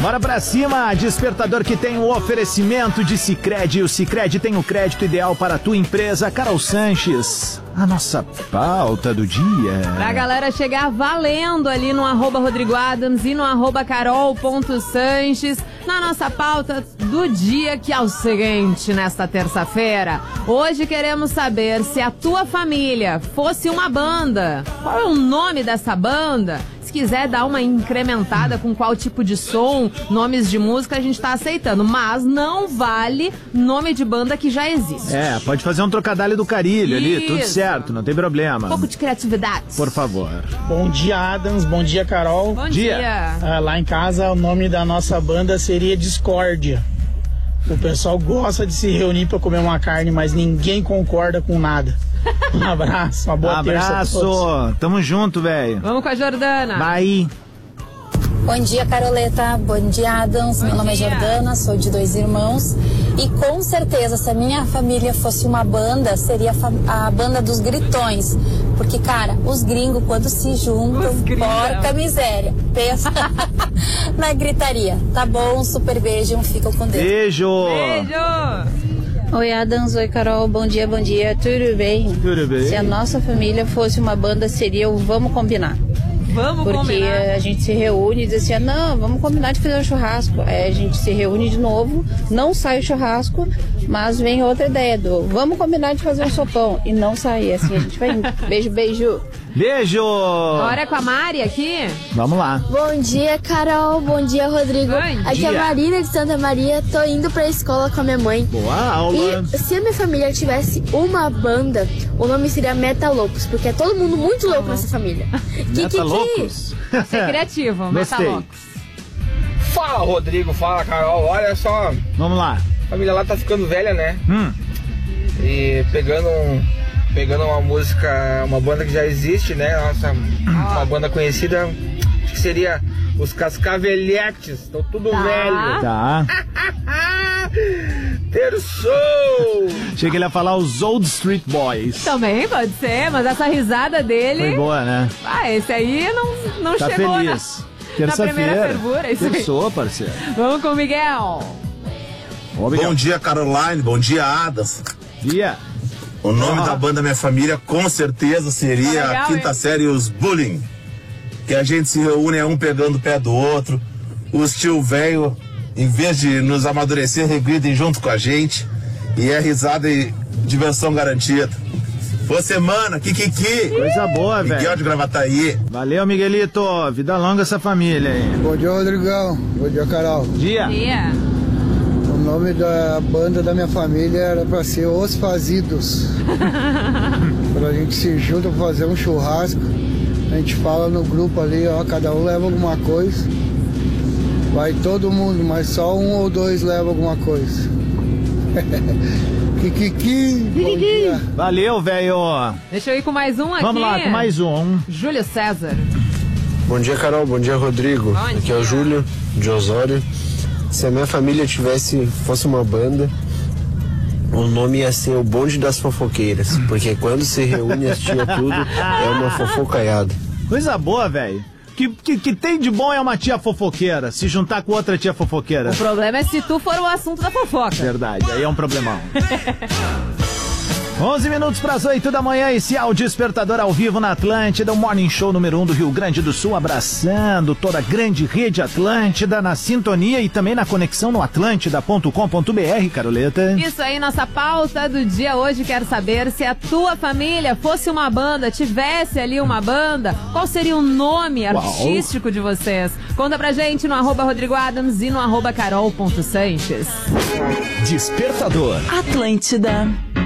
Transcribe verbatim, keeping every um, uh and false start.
Bora pra cima, Despertador que tem o oferecimento de Sicredi. O Sicredi tem o crédito ideal para a tua empresa. Carol Sanches, a nossa pauta do dia. Pra galera chegar valendo ali no arroba Rodrigo Adams e no arroba carol.sanches. Na nossa pauta do dia, que é o seguinte, nesta terça-feira. Hoje queremos saber se a tua família fosse uma banda. Qual é o nome dessa banda? Se quiser dar uma incrementada com qual tipo de som, nomes de música, a gente tá aceitando. Mas não vale nome de banda que já existe. É, pode fazer um trocadilho do Carilho ali, tudo certo, não tem problema. Um pouco de criatividade. Por favor. Bom dia, Adams. Bom dia, Carol. Bom dia. dia. Ah, lá em casa, o nome da nossa banda seria Discórdia. O pessoal gosta de se reunir para comer uma carne, mas ninguém concorda com nada. Um abraço, uma boa terça a todos. Abraço, tamo junto, velho. Vamos com a Jordana. Vai. Bom dia, Caroleta. Bom dia, Adams. Bom Meu nome dia. é Jordana, sou de dois irmãos. E com certeza, se a minha família fosse uma banda, seria a, fa- a banda dos gritões. Porque, cara, os gringos, quando se juntam, Os gringos. porca miséria. Pensa na gritaria. Tá bom, super beijo, ficam com Deus. Beijo. Beijo. Oi, Adams. Oi, Carol. Bom dia, bom dia. Tudo bem? Tudo bem. Se a nossa família fosse uma banda, seria o Vamos Combinar. Vamos Porque combinar. a gente se reúne e diz assim, não, vamos combinar de fazer um churrasco. Aí a gente se reúne de novo, não sai o churrasco, mas vem outra ideia do vamos combinar de fazer um sopão. E não sai, assim a gente vai indo. Beijo, beijo. Beijo. Bora com a Mari aqui. Vamos lá. Bom dia, Carol. Bom dia, Rodrigo. Bom Aqui dia. é a Marina de Santa Maria. Tô indo pra escola com a minha mãe. Boa aula. E se a minha família tivesse uma banda, o nome seria Metaloucos, porque é todo mundo muito louco nessa família. Que, Meta loucos. Ser criativo, Gostei. Metalocos. Fala, Rodrigo, fala, Carol. Olha só, Vamos lá. a família lá tá ficando velha, né? Hum. E pegando um, pegando uma música, uma banda que já existe, né? Nossa, uma banda conhecida, acho que seria os Cascavelhetes. Estão tudo Tá. velho. Tá. Terçou! Achei que ele ia falar os Old Street Boys. Também pode ser, mas essa risada dele... Foi boa, né? Ah, esse aí não, não Tá chegou feliz. na, na primeira Terça-feira. fervura. Isso aí. Terçou, parceiro. Vamos com o Miguel. Ô, Miguel. Bom dia, Caroline. Bom dia, Adams. Dia. O nome Ah. da banda da minha família com certeza seria Tá legal, a quinta hein? série Os Bullying. Que a gente se reúne, é um pegando o pé do outro. Os tio velho, em vez de nos amadurecer, regridem junto com a gente. E é risada e diversão garantida. Boa semana, Kikiki. Coisa boa, Miguel velho. de Gravataí. Valeu, Miguelito. Vida longa essa família aí. Bom dia, Rodrigão. Bom dia, Carol. Dia. Dia. O nome da banda da minha família era pra ser Os Fazidos. Quando a gente se junta pra fazer um churrasco, a gente fala no grupo ali, ó, cada um leva alguma coisa. Vai todo mundo, mas só um ou dois leva alguma coisa. Kikiki, bom dia. Valeu, velho. Deixa eu ir com mais um aqui. Vamos lá, com mais um. Júlio César. Bom dia, Carol. Bom dia, Rodrigo. Bom Aqui dia. é o Júlio, de Osório. Se a minha família tivesse, fosse uma banda, o nome ia ser o Bonde das Fofoqueiras. Porque quando se reúne as tia tudo, é uma fofocaiada. Coisa boa, velho. Que, que, que tem de bom é uma tia fofoqueira, se juntar com outra tia fofoqueira. O problema é se tu for o assunto da fofoca. Verdade, aí é um problemão. onze minutos para as oito da manhã, esse é o Despertador ao vivo na Atlântida, o Morning Show número um do Rio Grande do Sul, abraçando toda a grande rede Atlântida na sintonia e também na conexão no atlântida ponto com ponto b r, Caroleta. Isso aí, nossa pauta do dia hoje. Quero saber se a tua família fosse uma banda, tivesse ali uma banda, qual seria o nome Uau. artístico de vocês? Conta pra gente no arroba Rodrigo Adams e no arroba carol ponto sanches. Despertador. Atlântida.